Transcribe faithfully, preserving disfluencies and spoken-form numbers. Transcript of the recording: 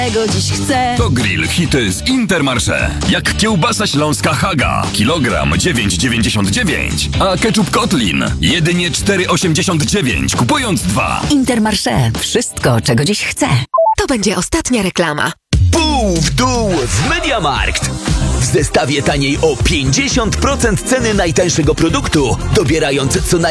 Czego dziś chcę? To grill hity z Intermarché. Jak kiełbasa śląska Haga. Kilogram dziewięć dziewięćdziesiąt dziewięć. A ketchup Kotlin jedynie cztery osiemdziesiąt dziewięć. Kupując dwa. Intermarché. Wszystko, czego dziś chcę. To będzie ostatnia reklama. Pół w dół w MediaMarkt. W zestawie taniej o pięćdziesiąt procent ceny najtańszego produktu, dobierając co najmniej